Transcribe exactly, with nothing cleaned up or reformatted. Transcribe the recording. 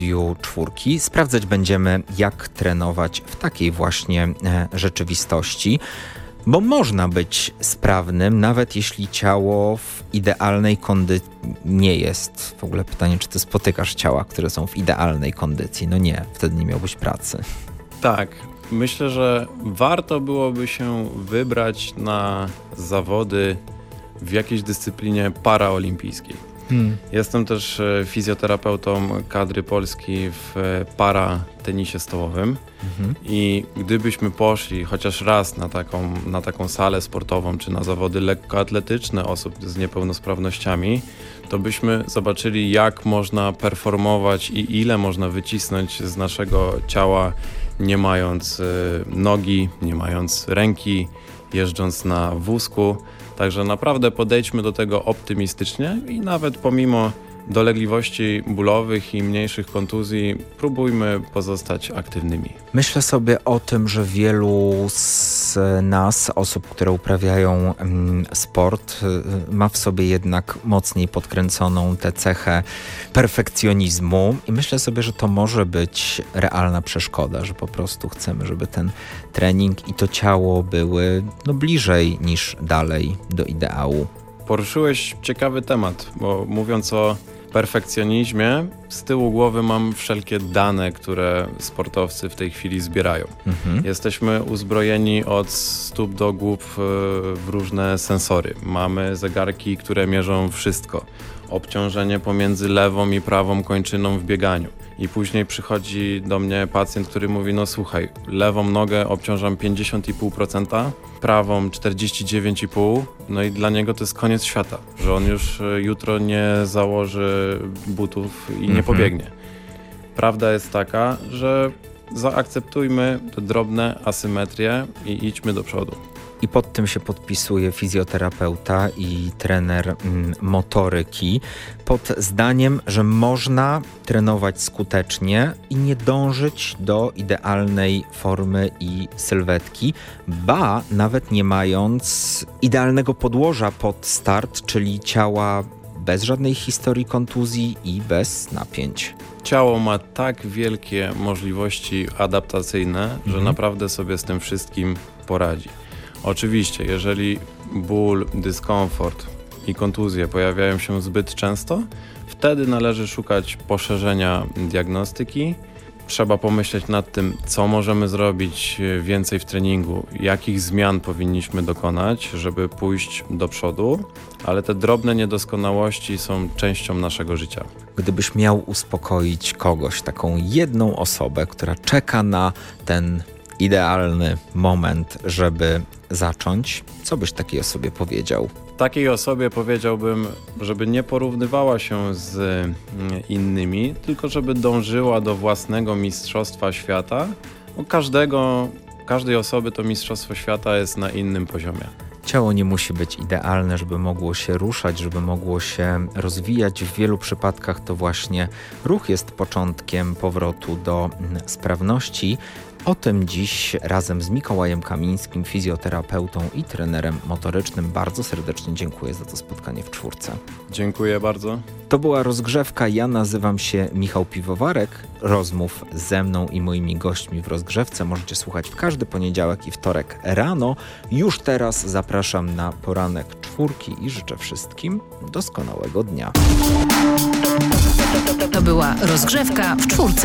czwórki. Sprawdzać będziemy, jak trenować w takiej właśnie e, rzeczywistości, bo można być sprawnym, nawet jeśli ciało w idealnej kondycji nie jest. W ogóle pytanie, czy ty spotykasz ciała, które są w idealnej kondycji? No nie, wtedy nie miałbyś pracy. Tak, myślę, że warto byłoby się wybrać na zawody w jakiejś dyscyplinie paraolimpijskiej. Hmm. Jestem też fizjoterapeutą kadry Polski w paratenisie stołowym mhm. i gdybyśmy poszli chociaż raz na taką, na taką salę sportową czy na zawody lekkoatletyczne osób z niepełnosprawnościami, to byśmy zobaczyli, jak można performować i ile można wycisnąć z naszego ciała, nie mając y, nogi, nie mając ręki, jeżdżąc na wózku. Także naprawdę podejdźmy do tego optymistycznie i nawet pomimo dolegliwości bólowych i mniejszych kontuzji próbujmy pozostać aktywnymi. Myślę sobie o tym, że wielu z nas, osób, które uprawiają sport, ma w sobie jednak mocniej podkręconą tę cechę perfekcjonizmu i myślę sobie, że to może być realna przeszkoda, że po prostu chcemy, żeby ten trening i to ciało były no, bliżej niż dalej do ideału. Poruszyłeś ciekawy temat, bo mówiąc o perfekcjonizmie, z tyłu głowy mam wszelkie dane, które sportowcy w tej chwili zbierają. Mhm. Jesteśmy uzbrojeni od stóp do głów w różne sensory. Mamy zegarki, które mierzą wszystko. Obciążenie pomiędzy lewą i prawą kończyną w bieganiu. I później przychodzi do mnie pacjent, który mówi, no słuchaj, lewą nogę obciążam pięćdziesiąt i pół procent, prawą czterdzieści dziewięć i pół procent, no i dla niego to jest koniec świata, że on już jutro nie założy butów i nie pobiegnie. Prawda jest taka, że zaakceptujmy te drobne asymetrie i idźmy do przodu. I pod tym się podpisuje fizjoterapeuta i trener mm, motoryki pod zdaniem, że można trenować skutecznie i nie dążyć do idealnej formy i sylwetki, ba nawet nie mając idealnego podłoża pod start, czyli ciała bez żadnej historii kontuzji i bez napięć. Ciało ma tak wielkie możliwości adaptacyjne, mhm. że naprawdę sobie z tym wszystkim poradzi. Oczywiście, jeżeli ból, dyskomfort i kontuzje pojawiają się zbyt często, wtedy należy szukać poszerzenia diagnostyki. Trzeba pomyśleć nad tym, co możemy zrobić więcej w treningu, jakich zmian powinniśmy dokonać, żeby pójść do przodu, ale te drobne niedoskonałości są częścią naszego życia. Gdybyś miał uspokoić kogoś, taką jedną osobę, która czeka na ten idealny moment, żeby zacząć, co byś takiej osobie powiedział? Takiej osobie powiedziałbym, żeby nie porównywała się z innymi, tylko żeby dążyła do własnego mistrzostwa świata. U każdego, każdej osoby to mistrzostwo świata jest na innym poziomie. Ciało nie musi być idealne, żeby mogło się ruszać, żeby mogło się rozwijać. W wielu przypadkach to właśnie ruch jest początkiem powrotu do sprawności. O tym dziś razem z Mikołajem Kamińskim, fizjoterapeutą i trenerem motorycznym. Bardzo serdecznie dziękuję za to spotkanie w czwórce. Dziękuję bardzo. To była rozgrzewka. Ja nazywam się Michał Piwowarek. Rozmów ze mną i moimi gośćmi w rozgrzewce możecie słuchać w każdy poniedziałek i wtorek rano. Już teraz zapraszam na poranek czwórki i życzę wszystkim doskonałego dnia. To była rozgrzewka w czwórce.